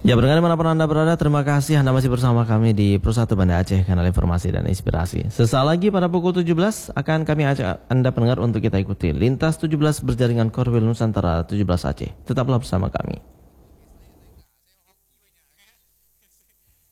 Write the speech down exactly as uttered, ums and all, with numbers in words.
Ya, berada dimanapun Anda berada, terima kasih Anda masih bersama kami di Persatu Banda Aceh, kanal informasi dan inspirasi. Sesaat lagi pada pukul tujuh belas akan kami ajak Anda pendengar untuk kita ikuti Lintas tujuh belas berjaringan Korwil Nusantara tujuh belas Aceh. Tetaplah bersama kami.